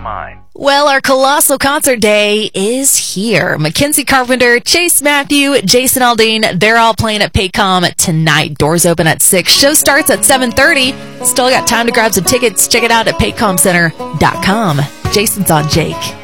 mind. Well, our Colossal Concert Day is here. Mackenzie Carpenter, Chase Matthew, Jason Aldean, they're all playing at Paycom tonight. Doors open at 6. Show starts at 7:30. Still got time to grab some tickets. Check it out at paycomcenter.com. Jason's on Jake.